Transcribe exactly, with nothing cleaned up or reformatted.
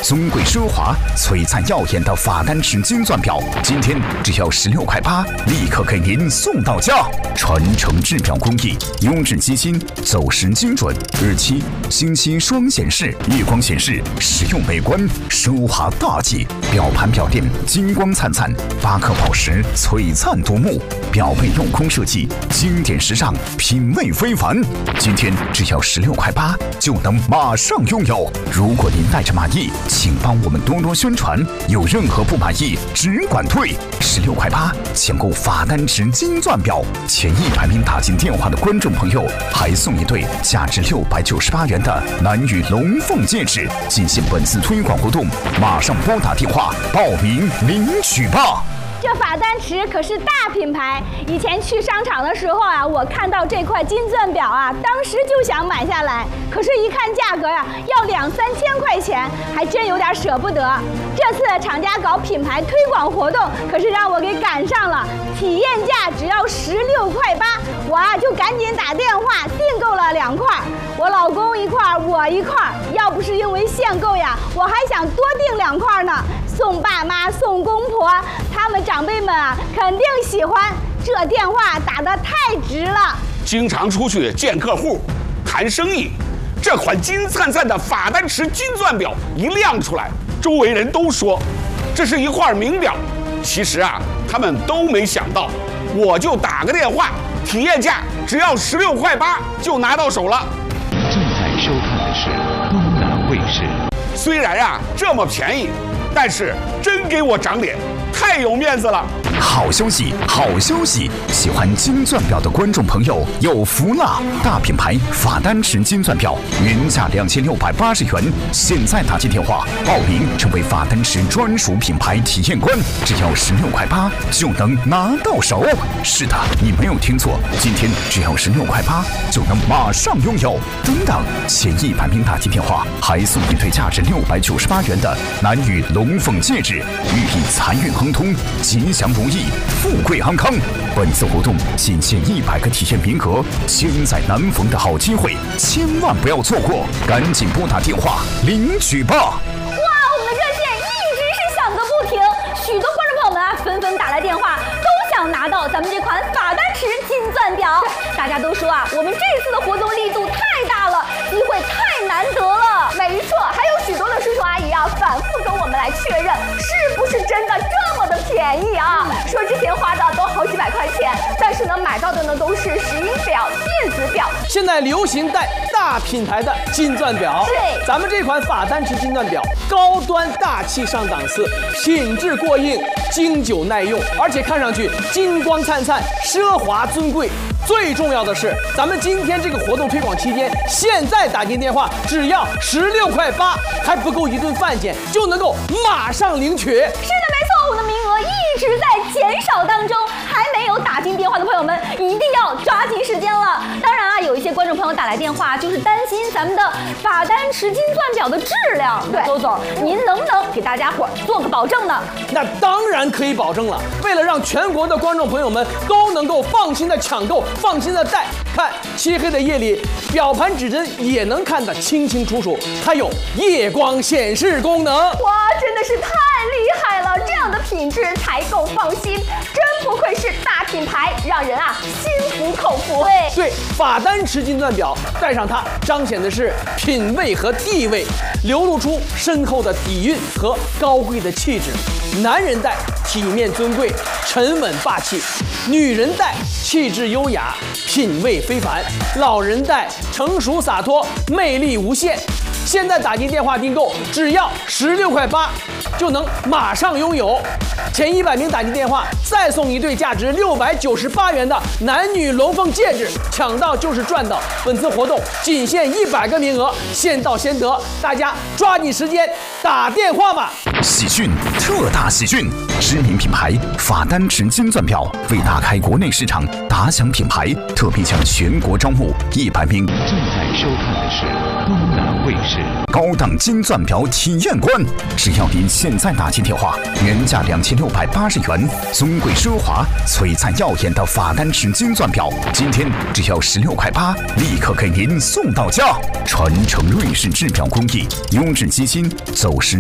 尊贵奢华、璀璨耀眼的法丹池金钻表，今天只要十六块八，立刻给您送到家。传承制表工艺，优质机芯，走时精准，日期、星期双显示，夜光显示，实用美观，奢华大气。表盘表垫金光灿灿，八颗宝石璀璨夺目，表背镂空设计，经典时尚，品味非凡。今天只要十六块八，就能马上拥有。如果您带着满意，请帮我们多多宣传。有任何不满意，只管退。十六块八，抢购法丹池金钻表，前一百名打进电话的观众朋友，还送一对价值六百九十八元的男女龙凤戒指。进行本次推广活动，马上拨打电话报名领取吧。 这法丹池可是大品牌，以前去商场的时候啊，我看到这块金钻表啊，当时就想买下来，可是一看价格呀、啊，要两三千块钱，还真有点舍不得。这次厂家搞品牌推广活动，可是让我给赶上了，体验价只要十六块八，我啊就赶紧打电话订购了两块，我老公一块，我一块。要不是因为限购呀，我还想多订两块呢，送爸妈、送公婆，他们长辈们啊肯定喜欢。这电话打得太值了。 经常出去见客户、谈生意，这款金灿灿的法丹池金钻表一亮出来，周围人都说这是一块名表。其实啊，他们都没想到，我就打个电话，体验价只要十六块八就拿到手了。 正在收看的是东南卫视。 虽然啊这么便宜，但是真给我长脸，太有面子了。 好消息，好消息！喜欢金钻表的观众朋友有福了！大品牌法丹池金钻表原价两千六百八十元，现在打进电话报名，成为法丹池专属品牌体验官，只要十六块八就能拿到手。是的，你没有听错，今天只要十六块八就能马上拥有。等等，前一百名打进电话还送一对价值六百九十八元的男女龙凤戒指，寓意财运亨通、吉祥如意、富贵安康。本次活动仅限一百个体验名额，千载难逢的好机会，千万不要错过！赶紧拨打电话领取吧！哇， 我们的热线一直是响个不停，许多观众朋友们啊纷纷打来电话，都想拿到咱们这款法丹池金钻表。大家都说啊，我们这次的活动力度太大了，机会太难得了。没错，还有许多的叔叔阿姨啊，反复跟我们来确认，是不是真的这么的便宜啊？说之前花的都好几百块钱，但是呢，买到的呢都是石英表、电子表。 现在流行戴大品牌的金钻表， 对， 咱们这款法丹池金钻表，高端大气上档次，品质过硬，经久耐用，而且看上去金光灿灿、奢华尊贵。最重要的是，咱们今天这个活动推广期间，现在打进电话只要十六块八，还不够一顿饭钱，就能够马上领取。是的， 没错，我们的名额一直在减少当中，还没有打进电话的朋友们一定要抓紧时间了。当然啊，有一些观众朋友打来电话，就是担心咱们的法丹池金钻表的质量。对，周总，您能不能给大家伙做个保证呢？ 那当然可以保证了。为了让全国的观众朋友们都能够放心的抢购、放心的戴，看漆黑的夜里，表盘指针也能看得清清楚楚，还有夜光显示功能。 哇，真的是太厉害了！这样的品质才够放心，真不愧是大品牌，让人啊心服口服。对对，法丹池金钻表戴上它，彰显的是品味和地位，流露出深厚的底蕴和高贵的气质。男人戴体面尊贵、沉稳霸气；女人戴气质优雅、品味非凡；老人戴成熟洒脱、魅力无限。现在打进电话订购，只要十六块八，就能马上拥有。前一百名打进电话，再送一对价值六百九十八元的男女龙凤戒指，抢到就是赚到。本次活动仅限一百个名额，先到先得，大家抓紧时间打电话吧。 喜讯，特大喜讯！知名品牌法丹池金钻表为打开国内市场，打响品牌，特别向全国招募一百名正在收看的是东南卫视高档金钻表体验官。只要您现在打进电话，原价两千六百八十元，尊贵奢华、璀璨耀眼的法丹池金钻表，今天只要十六块八，立刻给您送到家。传承瑞士制表工艺，优质机芯，走时